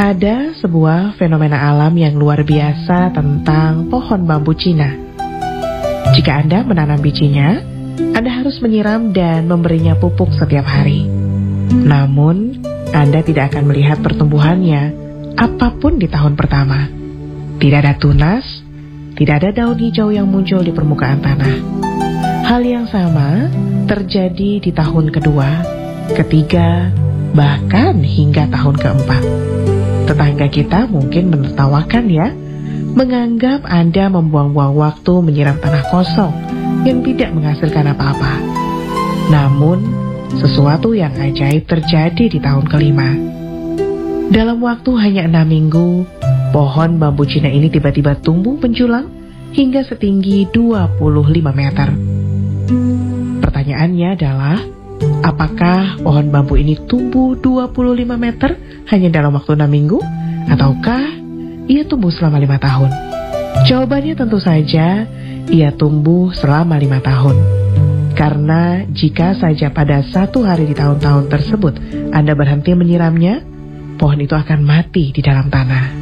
Ada sebuah fenomena alam yang luar biasa tentang pohon bambu Cina. Jika Anda menanam bijinya, Anda harus menyiram dan memberinya pupuk setiap hari. Namun, Anda tidak akan melihat pertumbuhannya apapun di tahun pertama. Tidak ada tunas, tidak ada daun hijau yang muncul di permukaan tanah. Hal yang sama terjadi di tahun kedua, ketiga, bahkan hingga tahun keempat. Tetangga kita mungkin menertawakan ya, menganggap Anda membuang-buang waktu menyiram tanah kosong yang tidak menghasilkan apa-apa. Namun, sesuatu yang ajaib terjadi di tahun kelima. Dalam waktu hanya 6 minggu, pohon bambu Cina ini tiba-tiba tumbuh menjulang hingga setinggi 25 meter. Pertanyaannya adalah, apakah pohon bambu ini tumbuh 25 meter hanya dalam waktu 6 minggu? Ataukah ia tumbuh selama 5 tahun? Jawabannya tentu saja, ia tumbuh selama 5 tahun. Karena jika saja pada satu hari di tahun-tahun tersebut Anda berhenti menyiramnya, pohon itu akan mati di dalam tanah.